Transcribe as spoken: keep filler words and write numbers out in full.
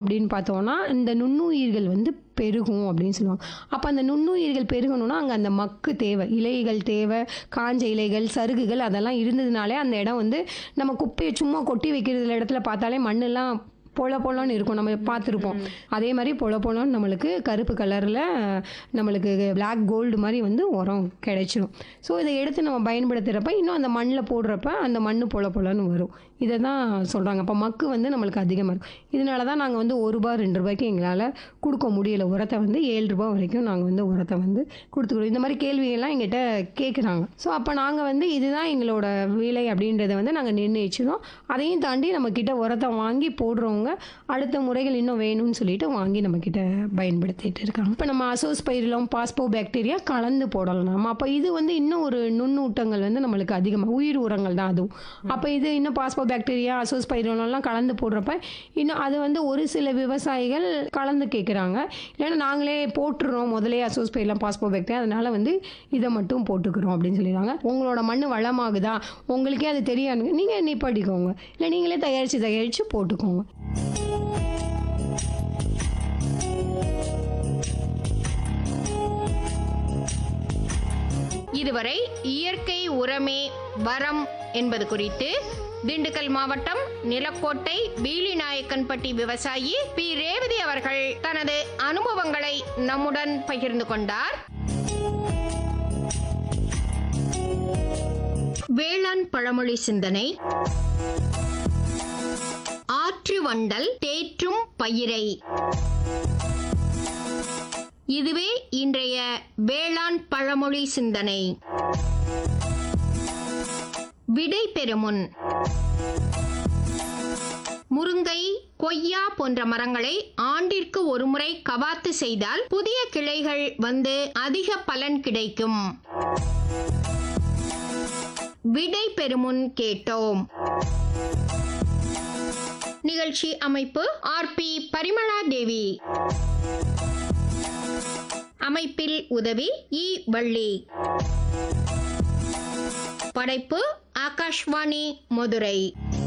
அப்படின்னு பார்த்தோம்னா இந்த நுண்ணுயிர்கள் வந்து பெருகும் அப்படின்னு சொல்லுவாங்க. அப்போ அந்த நுண்ணுயிர்கள் பெருகணும்னா அங்கே அந்த மக்கு தேவை, இலைகள் தேவை, காஞ்ச இலைகள், சருகுகள் அதெல்லாம் இருந்ததுனாலே அந்த இடம் வந்து நம்ம குப்பையை சும்மா கொட்டி வைக்கிற இடத்துல பார்த்தாலே மண்ணெல்லாம் பொல பொலன்னு இருக்கும், நம்ம பார்த்துருப்போம். அதே மாதிரி பொல பொலன்னு நம்மளுக்கு கருப்பு கலரில் நம்மளுக்கு பிளாக் கோல்டு மாதிரி வந்து உரம் கிடைச்சிடும். ஸோ இதை எடுத்து நம்ம பயன்படுத்துகிறப்ப இன்னும் அந்த மண்ணில் போடுறப்ப அந்த மண் பொல பொலன்னு வரும். இதை தான் சொல்கிறாங்க. அப்போ மக்கு வந்து நம்மளுக்கு அதிகமாக இருக்கும். இதனால தான் நாங்கள் வந்து ஒரு ரூபா ரெண்டு ரூபாய்க்கு எங்களால் கொடுக்க முடியல உரத்தை வந்து ஏழு ரூபா வரைக்கும் நாங்கள் வந்து உரத்தை வந்து கொடுத்துக்கிறோம். இந்த மாதிரி கேள்வியெல்லாம் எங்கிட்ட கேட்குறாங்க. ஸோ அப்போ நாங்கள் வந்து இதுதான் எங்களோட விலை அப்படின்றத வந்து நாங்கள் நிர்ணயிச்சிடும். அதையும் தாண்டி நம்மக்கிட்ட உரத்தை வாங்கி போடுறவங்க அடுத்த முறைகள் இன்னும் வேணும்னு சொல்லிட்டு வாங்கி நம்மக்கிட்ட பயன்படுத்திட்டு இருக்காங்க. இப்போ நம்ம அசோஸ்பைரிலம், பாஸ்போ பாக்டீரியா கலந்து போடலாம் நம்ம. அப்போ இது வந்து இன்னும் ஒரு நுண்ணூட்டங்கள் வந்து நம்மளுக்கு அதிகமாக உயிர் உரங்கள் தான் அதுவும். அப்போ இது இன்னும் பாஸ்போ பாக்டீரியா, அசோஸ்பைரிலம்லாம் கலந்து போடுறப்ப இன்னும் அது வந்து ஒரு சில விவசாயிகள் கலந்து கேட்குறாங்க. இல்லைன்னா நாங்களே போட்டுறோம் முதலே அசோஸ்பைரிலம், பாஸ்போ பாக்டீரியா, அதனால வந்து இதை மட்டும் போட்டுக்கிறோம் அப்படின்னு சொல்லிடுறாங்க. உங்களோட மண் வளமாகுதா, உங்களுக்கே அது தெரியாது, நீங்கள் நிப்பாட்டிக்கோங்க, இல்லை நீங்களே தயாரித்து தயாரித்து போட்டுக்கோங்க. இதுவரை இயற்கை உரமே வரம் என்பது குறித்து திண்டுக்கல் மாவட்டம் நிலக்கோட்டை பீலிநாயக்கன்பட்டி விவசாயி பி ரேவதி அவர்கள் தனது அனுபவங்களை நம்முடன் பகிர்ந்து கொண்டார். வேளாண் பழமொழி சிந்தனை. ஆற்று வண்டல் தேற்றும் பயிரை. இதுவே இன்றைய வேளாண் பழமொழி சிந்தனை. விடை பெறுமுன். முருங்கை, கொய்யா போன்ற மரங்களை ஆண்டிற்கு ஒருமுறை கவாத்து செய்தால் புதிய கிளைகள் வந்து அதிக பலன் கிடைக்கும். விடை பெறுமுன் கேட்டோம். நிகழ்ச்சி அமைப்பு ஆர் பி பரிமளா தேவி. அமைப்பில் உதவி இ வள்ளி. படைப்பு ஆகாஷ்வாணி மதுரை.